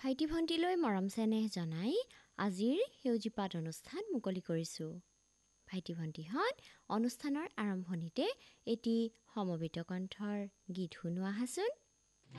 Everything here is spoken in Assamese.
ভাইটি ভণ্টিলৈ মৰম চেনেহ জনাই আজিৰ সেউজীপাত অনুষ্ঠান মুকলি কৰিছোঁ। ভাইটি ভণ্টিহঁত, অনুষ্ঠানৰ আৰম্ভণিতে এটি সমবেত কণ্ঠৰ গীত শুনোৱা হাচোন।